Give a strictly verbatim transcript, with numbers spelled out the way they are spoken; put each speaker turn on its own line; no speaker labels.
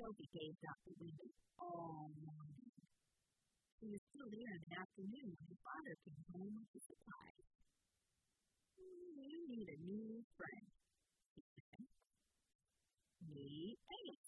Sophie gazed out the window all morning. She was still there in the afternoon when her father came home with the supplies. "You need a new friend," he said. "Meet Amy,"